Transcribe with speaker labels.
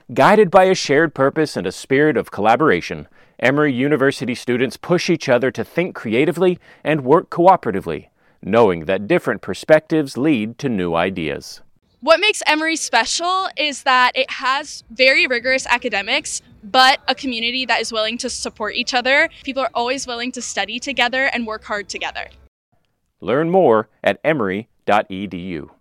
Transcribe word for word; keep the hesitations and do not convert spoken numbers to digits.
Speaker 1: Guided by a shared purpose and a spirit of collaboration, Emory University students push each other to think creatively and work cooperatively, knowing that different perspectives lead to new ideas.
Speaker 2: What makes Emory special is that it has very rigorous academics, but a community that is willing to support each other. People are always willing to study together and work hard together.
Speaker 1: Learn more at emory dot e d u.